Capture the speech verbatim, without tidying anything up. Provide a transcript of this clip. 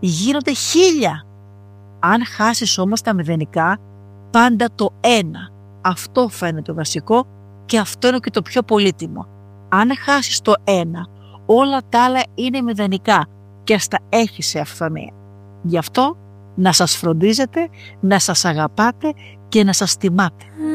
γίνονται χίλια. Αν χάσεις όμως τα μηδενικά, πάντα το ένα. Αυτό φαίνεται το βασικό και αυτό είναι και το πιο πολύτιμο. Αν χάσεις το ένα, όλα τα άλλα είναι μηδενικά και ας τα έχεις σε αυθονία. Γι' αυτό να σας φροντίζετε, να σας αγαπάτε και να σας τιμάτε.